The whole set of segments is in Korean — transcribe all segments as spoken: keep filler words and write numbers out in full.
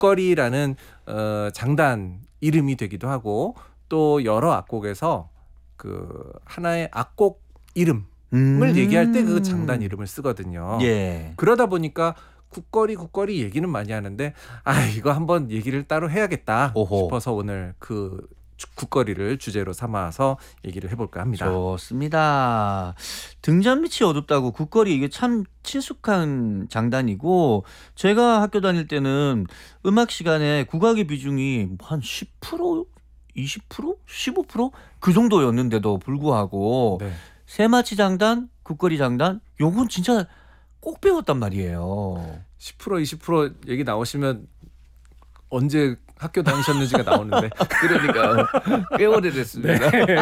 국거리라는 어, 장단 이름이 되기도 하고 또 여러 악곡에서 그 하나의 악곡 이름을 음. 얘기할 때 그 장단 이름을 쓰거든요. 예. 그러다 보니까 국거리 국거리 얘기는 많이 하는데 아 이거 한번 얘기를 따로 해야겠다 오호. 싶어서 오늘 그 국거리를 주제로 삼아서 얘기를 해볼까 합니다. 좋습니다. 등잔 밑이 어둡다고 국거리 이게 참 친숙한 장단이고 제가 학교 다닐 때는 음악 시간에 국악의 비중이 한 십 퍼센트, 이십 퍼센트, 십오 퍼센트 그 정도였는데도 불구하고 네. 세마치 장단, 국거리 장단 요건 진짜 꼭 배웠단 말이에요. 십 퍼센트 이십 퍼센트 얘기 나오시면 언제 학교 다니셨는지가 나오는데 그러니까 꽤 오래됐습니다. 네.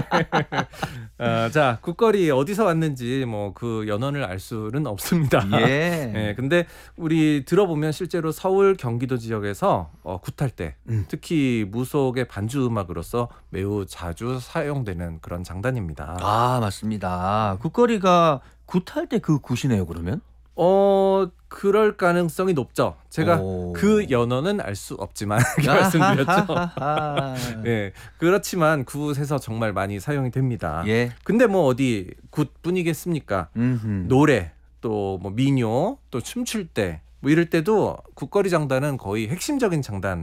아, 자 국거리 어디서 왔는지 뭐 그 연원을 알 수는 없습니다. 예. 네, 근데 우리 들어보면 실제로 서울 경기도 지역에서 어, 굿할 때 음. 특히 무속의 반주 음악으로서 매우 자주 사용되는 그런 장단입니다. 아 맞습니다. 국거리가 굿할 때 그 굿이네요 그러면? 어 그럴 가능성이 높죠. 제가 오. 그 연원은 알 수 없지만 이렇게 말씀드렸죠. 네, 그렇지만 굿에서 정말 많이 사용이 됩니다. 예. 근데 뭐 어디 굿뿐이겠습니까? 음흠. 노래 또 뭐 민요 또 춤출 때 뭐 이럴 때도 국거리 장단은 거의 핵심적인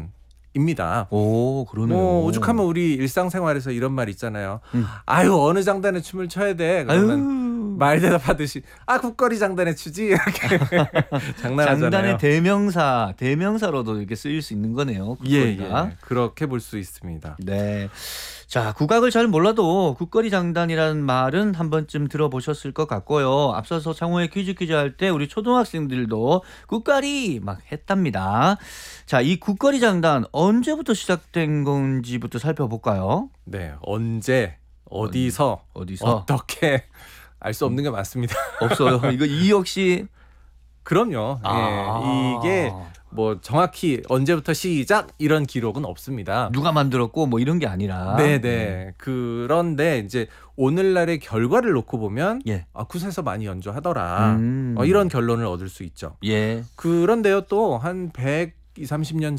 장단입니다. 오 그러네요. 뭐 오죽하면 우리 일상생활에서 이런 말 있잖아요. 음. 아유 어느 장단에 춤을 춰야 돼. 그러면 아유. 말 대답하듯이 아 국거리 장단에 추지 이렇게 장난하잖아요. 장단의 대명사, 대명사로도 이렇게 쓰일 수 있는 거네요. 예, 국거리가. 예, 그렇게 볼 수 있습니다. 네. 자, 국악을 잘 몰라도 국거리 장단이라는 말은 한 번쯤 들어보셨을 것 같고요. 앞서서 창호의 퀴즈 퀴즈 할 때 우리 초등학생들도 국거리 막 했답니다. 자, 이 국거리 장단 언제부터 시작된 건지부터 살펴볼까요? 네, 언제 어디서 어디서? 어떻게 알 수 없는 게 많습니다. 없어요. 이거 이 역시 그럼요. 아. 예, 이게 뭐 정확히 언제부터 시작 이런 기록은 없습니다. 누가 만들었고 뭐 이런 게 아니라. 네네. 네. 그런데 이제 오늘날의 결과를 놓고 보면 예. 아, 굿에서 많이 연주하더라. 음. 어, 이런 결론을 얻을 수 있죠. 예. 그런데요 또 한 백이십, 삼십 년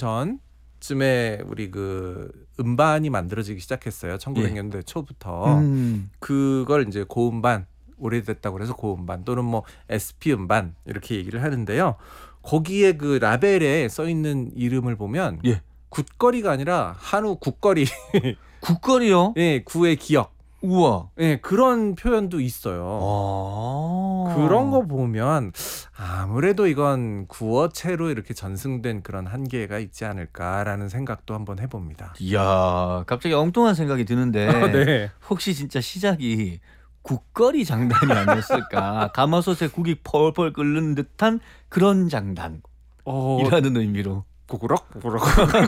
전쯤에 우리 그 음반이 만들어지기 시작했어요. 천구백 년대 초부터. 음. 그걸 이제 고음반 오래됐다고 해서 고음반 또는 뭐 에스피 음반 이렇게 얘기를 하는데요. 거기에 그 라벨에 써 있는 이름을 보면 예. 굿거리가 아니라 한우 국거리. 국거리요? 예, 구의 기억. 우와. 예, 그런 표현도 있어요. 아. 그런 거 보면 아무래도 이건 구어체로 이렇게 전승된 그런 한계가 있지 않을까라는 생각도 한번 해봅니다. 이야, 갑자기 엉뚱한 생각이 드는데 아, 네. 혹시 진짜 시작이 국거리 장단이 아니었을까? 가마솥에 국이 펄펄 끓는 듯한 그런 장단이라는 어, 의미로. 구구럭 구구럭.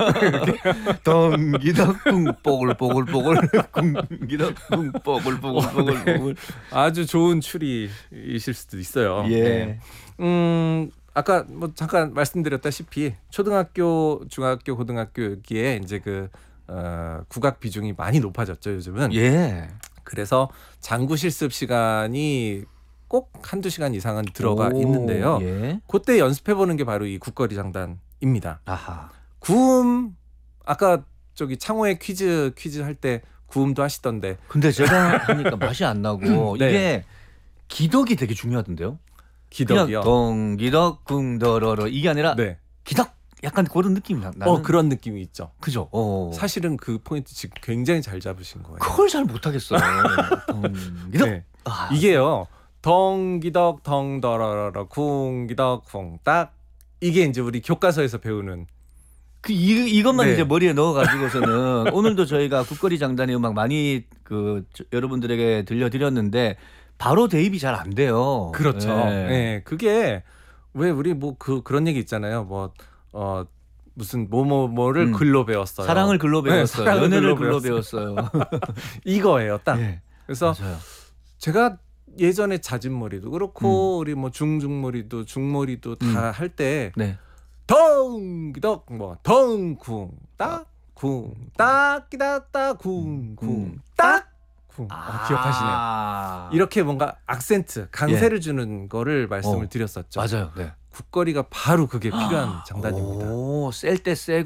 덩기덕궁 뽀글뽀글뽀글 궁기덕궁 뽀글뽀글뽀글. 아주 좋은 추리이실 수도 있어요. 예. 네. 음, 아까 뭐 잠깐 말씀드렸다시피 초등학교, 중학교, 고등학교 여기에 이제 그 어, 국악 비중이 많이 높아졌죠 요즘은. 예. 그래서 장구 실습 시간이 꼭 한두 시간 이상은 들어가 오, 있는데요. 예. 그때 연습해 보는 게 바로 이 국거리 장단입니다. 아하. 구음 아까 저기 창호의 퀴즈 퀴즈 할 때 구음도 하시던데. 근데 제가 하니까 맛이 안 나고 네. 이게 기덕이 되게 중요하던데요. 기덕이요. 덩기덕 궁더러러 이게 아니라 네. 기덕 약간 그런 느낌이 나. 어 그런 느낌이 있죠. 그죠. 어. 사실은 그 포인트 지금 굉장히 잘 잡으신 거예요. 그걸 잘 못하겠어요. 덩기덕. 네. 아, 이게요. 덩기덕 덩더러러 궁기덕 쿵딱 이게 이제 우리 교과서에서 배우는 그 이, 이것만 네. 이제 머리에 넣어가지고서는 오늘도 저희가 국거리 장단의 음악 많이 그 저, 여러분들에게 들려드렸는데 바로 대입이 잘 안 돼요. 그렇죠. 네. 네. 그게 왜 우리 뭐 그 그런 얘기 있잖아요. 뭐 어 무슨 뭐뭐뭐를 음. 글로 배웠어요. 사랑을 글로 네, 배웠어요. 사랑을 연애를 글로 글로 배웠어요. 이거예요, 딱. 네. 그래서 맞아요. 제가 예전에 자진머리도 그렇고 음. 우리 뭐 중중머리도 중머리도 음. 다 할 때 네. 덩기덕 뭐 덩쿵 딱쿵 딱기다따 쿵쿵 딱 쿵. 아, 기억하시네요. 아. 이렇게 뭔가 악센트 강세를 주는 거를 말씀을 어. 드렸었죠. 맞아요. 네. 국거리가 바로 그게 필요한 장단입니다. 오, 셀 때 세고